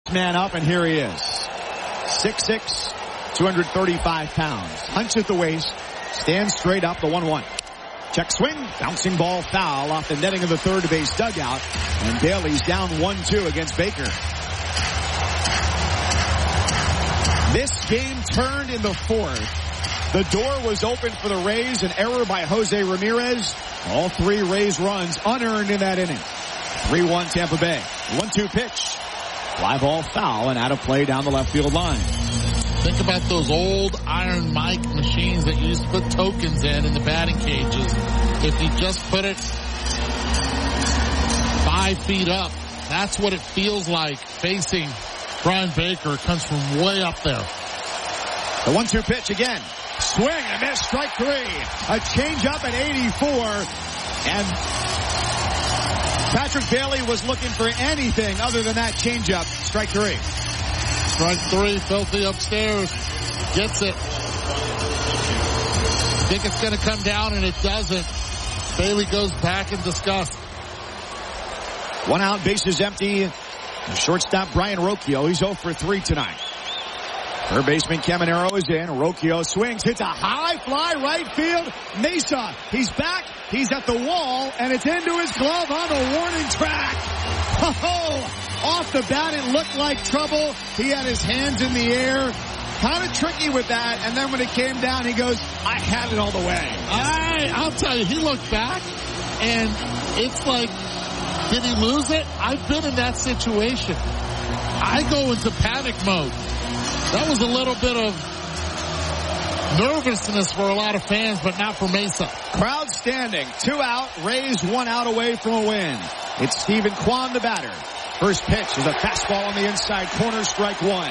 Man up, and here he is. 6'6", 235 pounds. Hunch at the waist, stands straight up, the 1-1. Check swing, bouncing ball foul off the netting of the third base dugout. And Bailey's down 1-2 against Baker. This game turned in the fourth. The door was open for the Rays, an error by Jose Ramirez. All three Rays runs unearned in that inning. 3-1 Tampa Bay. 1-2 pitch. Fly ball foul and out of play down the left field line. Think about those old iron mic machines that used to put tokens in the batting cages. If you just put it 5 feet up, that's what it feels like facing Brian Baker. It comes from way up there. The 1-2 pitch again. Swing and miss, strike 3. A changeup at 84. And Patrick Bailey was looking for anything other than that changeup. Strike 3. Strike 3, Filthy upstairs. Gets it. Think it's going to come down, and it doesn't. Bailey goes back in disgust. 1 out, bases empty. Shortstop Brian Rocchio. He's 0 for 3 tonight. Third baseman Caminero is in. Rocchio swings, hits a high fly right field. Mesa, he's back. He's at the wall, and it's into his glove on the warning track. Oh, off the bat, it looked like trouble. He had his hands in the air. Kind of tricky with that, and then when it came down, he goes, I had it all the way. I'll tell you, he looked back, and it's like, did he lose it? I've been in that situation. I go into panic mode. That was a little bit of nervousness for a lot of fans, but not for Mesa. Crowd standing. 2 out. Rays 1 out away from a win. It's Stephen Kwan, the batter. First pitch is a fastball on the inside corner, strike 1.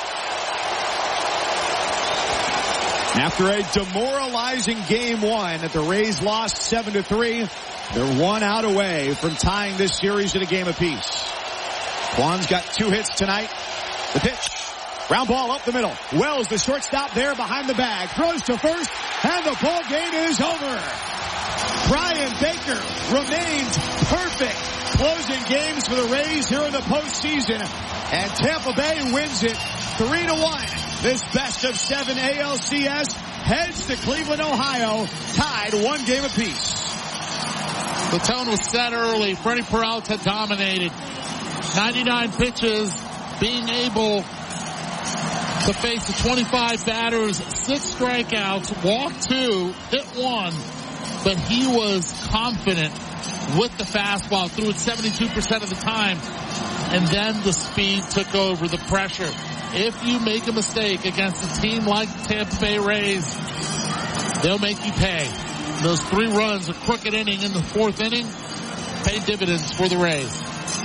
After a demoralizing game 1 that the Rays lost 7-3, they're 1 out away from tying this series at a game apiece. Kwan's got 2 hits tonight. The pitch. Ground ball up the middle. Wells, the shortstop there behind the bag. Throws to first, and the ball game is over. Brian Baker remains perfect. Closing games for the Rays here in the postseason. And Tampa Bay wins it 3-1. This best of 7 ALCS heads to Cleveland, Ohio, tied 1 game apiece. The tone was set early. Freddie Peralta dominated. 99 pitches, being able to face the 25 batters, 6 strikeouts, walked 2, hit 1, but he was confident with the fastball, threw it 72% of the time, and then the speed took over, the pressure. If you make a mistake against a team like the Tampa Bay Rays, they'll make you pay. Those 3 runs, a crooked inning in the 4th inning, paid dividends for the Rays.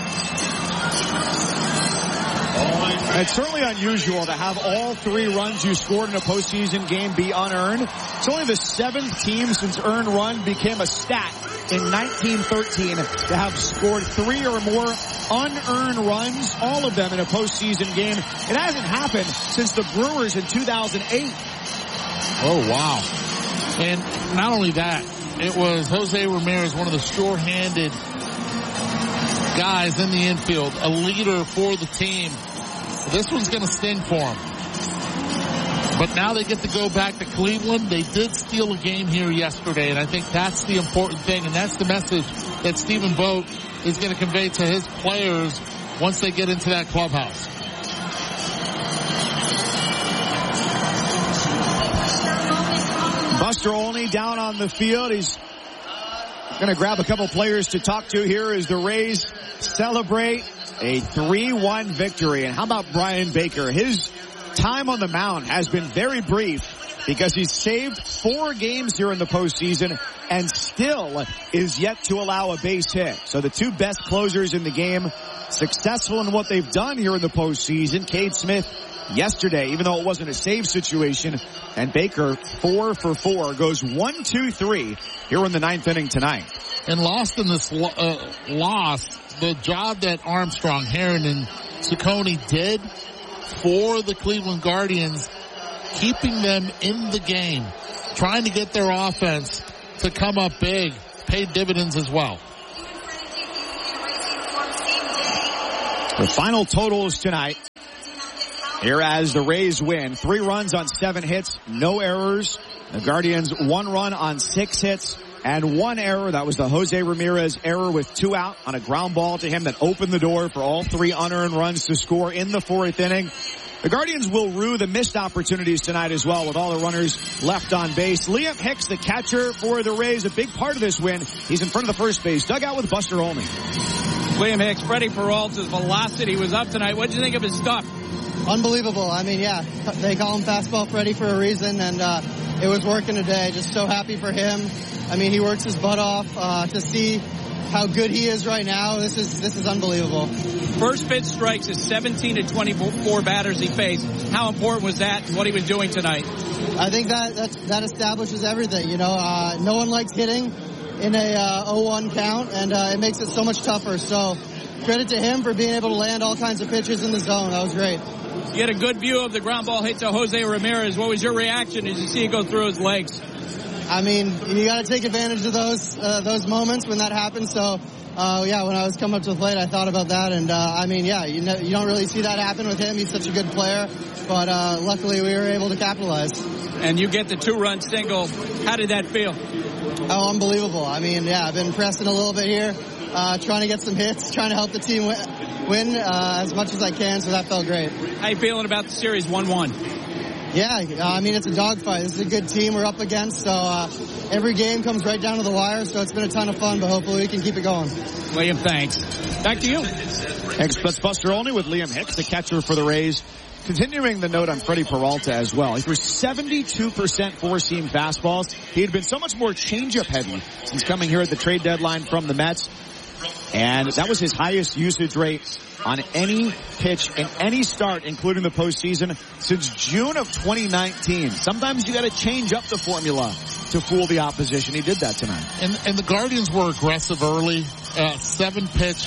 It's certainly unusual to have all 3 runs you scored in a postseason game be unearned. It's only the 7th team since earned run became a stat in 1913 to have scored 3 or more unearned runs, all of them in a postseason game. It hasn't happened since the Brewers in 2008. Oh, wow. And not only that, it was Jose Ramirez, one of the sure-handed guys in the infield, a leader for the team. This one's going to sting for them. But now they get to go back to Cleveland. They did steal a game here yesterday, and I think that's the important thing, and that's the message that Stephen Vogt is going to convey to his players once they get into that clubhouse. Buster Olney down on the field. He's going to grab a couple players to talk to here as the Rays celebrate a 3-1 victory. And how about Brian Baker? His time on the mound has been very brief because he's saved 4 games here in the postseason and still is yet to allow a base hit. So the 2 best closers in the game, successful in what they've done here in the postseason. Cade Smith yesterday, even though it wasn't a save situation, and Baker 4 for 4, goes 1-2-3 here in the 9th inning tonight. And lost in this loss, the job that Armstrong, Heron, and Ciccone did for the Cleveland Guardians, keeping them in the game, trying to get their offense to come up big, paid dividends as well. The final totals tonight. here as the Rays win. 3 runs on 7 hits, no errors. The Guardians 1 run on 6 hits and 1 error. That was the Jose Ramirez error with 2 out on a ground ball to him that opened the door for all 3 unearned runs to score in the 4th inning. The Guardians will rue the missed opportunities tonight as well with all the runners left on base. Liam Hicks, the catcher for the Rays, a big part of this win. He's in front of the first base dugout with Buster Olney. Liam Hicks, Freddie Peralta's velocity was up tonight. What did you think of his stuff? Unbelievable. I mean, yeah, they call him Fastball Freddie for a reason, and it was working today. Just so happy for him. I mean, he works his butt off to see how good he is right now. This is unbelievable. First pitch strikes is 17 to 24 batters he faced. How important was that and what he was doing tonight? I think that establishes everything. You know, no one likes hitting in a 0-1 count, and it makes it so much tougher. So credit to him for being able to land all kinds of pitches in the zone. That was great. You had a good view of the ground ball hit to Jose Ramirez. What was your reaction as you see it go through his legs? I mean, you got to take advantage of those moments when that happens. So, yeah, when I was coming up to the plate, I thought about that. And, I mean, yeah, you don't really see that happen with him. He's such a good player. But luckily, we were able to capitalize. And you get the 2-run single. How did that feel? Oh, unbelievable. I mean, yeah, I've been pressing a little bit here, trying to get some hits, trying to help the team win as much as I can. So that felt great. How you feeling about the series 1-1? Yeah, I mean, it's a dogfight. This is a good team we're up against, so every game comes right down to the wire, so it's been a ton of fun, but hopefully we can keep it going. Liam, thanks. Back to you. Thanks, that's Buster Olney with Liam Hicks, the catcher for the Rays. Continuing the note on Freddie Peralta as well. He threw 72% four-seam fastballs. He had been so much more changeup heavy since coming here at the trade deadline from the Mets. And that was his highest usage rate on any pitch in any start, including the postseason, since June of 2019. Sometimes you got to change up the formula to fool the opposition. He did that tonight. And the Guardians were aggressive early. 7-pitch,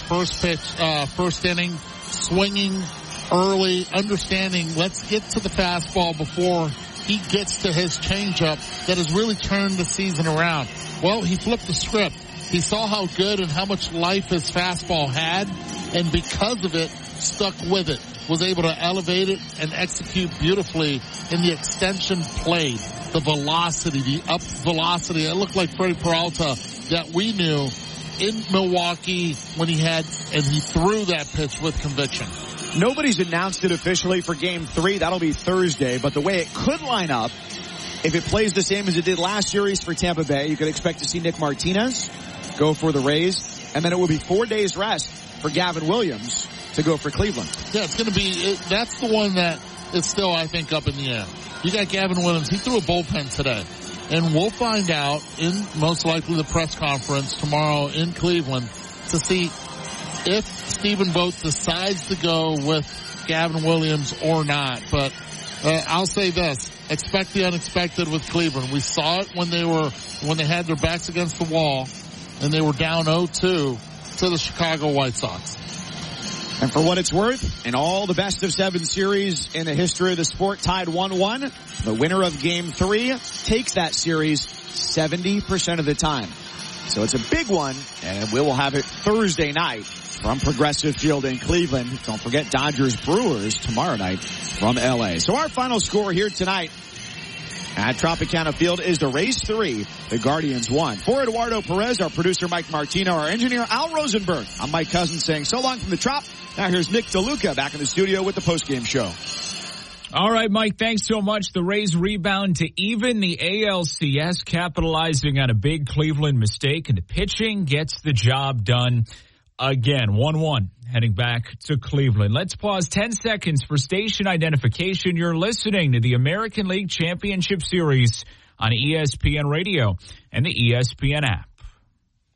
first inning, swinging early, understanding, let's get to the fastball before he gets to his changeup that has really turned the season around. Well, he flipped the script. He saw how good and how much life his fastball had, and because of it, stuck with it, was able to elevate it and execute beautifully in the extension play, the velocity, the up velocity. It looked like Freddie Peralta that we knew in Milwaukee when he threw that pitch with conviction. Nobody's announced it officially for Game 3. That'll be Thursday, but the way it could line up, if it plays the same as it did last series for Tampa Bay, you could expect to see Nick Martinez go for the Rays, and then it will be 4 days rest for Gavin Williams to go for Cleveland. Yeah, it's going to be, that's the one that is still, I think, up in the air. You got Gavin Williams. He threw a bullpen today, and we'll find out in most likely the press conference tomorrow in Cleveland to see if Stephen Vogt decides to go with Gavin Williams or not. But I'll say this. Expect the unexpected with Cleveland. We saw it when they had their backs against the wall and they were down 0-2 to the Chicago White Sox. And for what it's worth, in all the best of 7 series in the history of the sport tied 1-1, the winner of Game 3 takes that series 70% of the time. So it's a big one, and we will have it Thursday night from Progressive Field in Cleveland. Don't forget Dodgers-Brewers tomorrow night from L.A. So our final score here tonight at Tropicana Field is the Rays 3, the Guardians 1. For Eduardo Perez, our producer Mike Martino, our engineer Al Rosenberg, I'm Mike Cousins saying so long from the Trop. Now here's Nick DeLuca back in the studio with the postgame show. All right, Mike, thanks so much. The Rays rebound to even the ALCS, capitalizing on a big Cleveland mistake, and the pitching gets the job done again. 1-1, heading back to Cleveland. Let's pause 10 seconds for station identification. You're listening to the American League Championship Series on ESPN Radio and the ESPN app.